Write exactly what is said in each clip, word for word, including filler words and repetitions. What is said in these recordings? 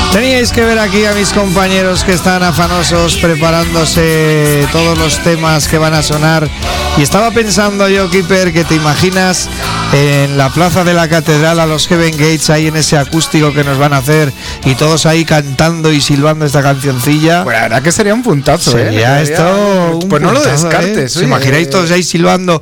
Teníais que ver aquí a mis compañeros que están afanosos preparándose todos los temas que van a sonar. Y estaba pensando yo, Keeper, que te imaginas en la plaza de la catedral a los Heaven Gates ahí en ese acústico que nos van a hacer y todos ahí cantando y silbando esta cancioncilla. Pues la verdad que sería un puntazo, sería ¿eh? esto un pues no puntazo, lo descartes. ¿eh? ¿Os imagináis eh... todos ahí silbando?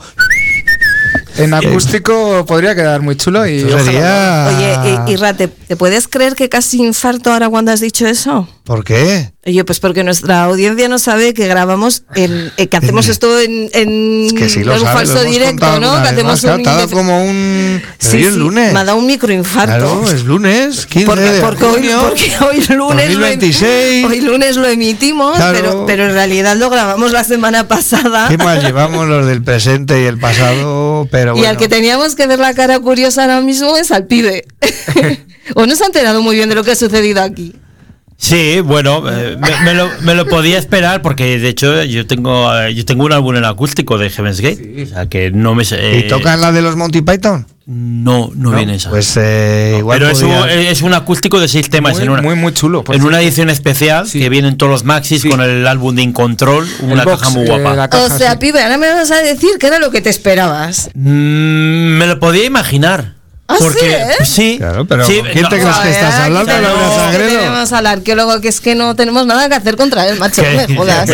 En acústico podría quedar muy chulo y sería... Oye, Irra, ¿te, ¿te puedes creer que casi infarto ahora cuando has dicho eso? ¿Por qué? Oye, pues porque nuestra audiencia no sabe que grabamos, en, eh, que hacemos esto en, en es que sí lo un sabe, falso directo, ¿no? Que hacemos más, un claro, indef... como un... Sí, sí, lunes. Me ha dado un microinfarto. Claro, es lunes, quince porque, de porque junio, hoy, porque hoy lunes dos mil veintiséis. Lo, hoy lunes lo emitimos, claro. pero, pero en realidad lo grabamos la semana pasada. ¿Qué más llevamos los del presente y el pasado? Pero bueno. Y al que teníamos que ver la cara curiosa ahora mismo es al pibe. ¿O no se ha enterado muy bien de lo que ha sucedido aquí? Sí, bueno, eh, me, me, lo, me lo podía esperar porque de hecho yo tengo yo tengo un álbum en acústico de Heaven's Gate, sí. O sea que no me eh, ¿Y tocan la de los Monty Python? No, no, no viene esa. Pues eh, no, igual pero podría... es, un, es un acústico de seis temas muy, en una, muy muy chulo. En una edición especial, sí. Que vienen todos los maxis, sí. Con el álbum de In Control, una box, caja muy guapa. Eh, caja, o sea, sí. Pibe, ahora me vas a decir que era lo que te esperabas. Mm, me lo podía imaginar. ¿Ah, porque, sí, eh? Pues, sí, claro, pero sí, ¿quién no, te crees que estás hablando? No, no, tenemos al arqueólogo, que es que no tenemos nada que hacer contra él, macho, no me jodas.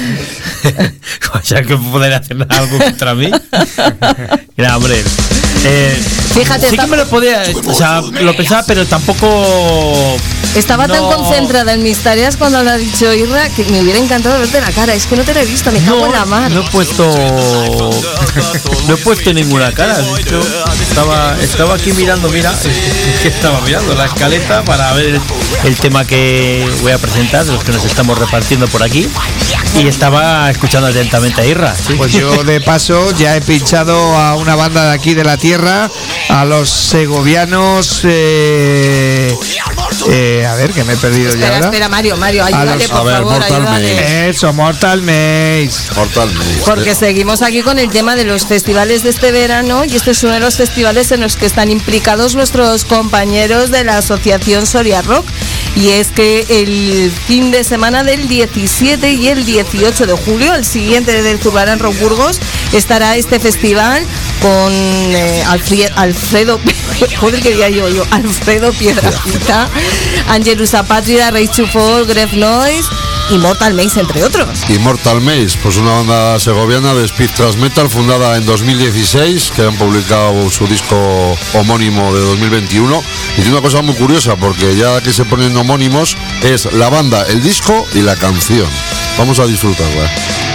O sea, que poder hacer algo contra mí. Mira, hombre. Eh, Fíjate, sí que me lo podía, o sea, lo pensaba, pero tampoco. Estaba no. tan concentrada en mis tareas cuando lo ha dicho Irra que me hubiera encantado verte la cara. Es que no te lo he visto, me cago no, en la mar. No he puesto. No he puesto ninguna cara. De hecho, estaba, estaba aquí mirando, mira, que estaba mirando la escaleta para ver el, el tema que voy a presentar, de los que nos estamos repartiendo por aquí. Y estaba escuchando atentamente a Irra. ¿Sí? Pues yo de paso ya he pinchado a una banda de aquí de la tierra, a los segovianos. Eh, eh, a ver, que me he perdido espera, ya ahora. Espera, Mario, Mario, ayúdale, los, por ver, favor, Mortal ayúdale. Maze. Eso, Mortal Maze. Mortal Maze. Porque seguimos aquí con el tema de los festivales de este verano y este es uno de los festivales en los que están implicados nuestros compañeros de la asociación Soria Rock. Y es que el fin de semana del diecisiete y el dieciocho de julio, el siguiente del Zurbarán Rock Burgos, estará este festival con eh, Alfred, Alfredo, joder, que diría yo, yo, Alfredo Piedrafita, Angelus Apátrida, Rage to Fall, Gref Noise y Mortal Maze, entre otros. Y Mortal Maze, pues una banda segoviana de speed thrash metal fundada en dos mil dieciséis, que han publicado su disco homónimo de dos mil veintiuno. Y tiene una cosa muy curiosa, porque ya que se ponen homónimos, es la banda, el disco y la canción. Vamos a disfrutarla.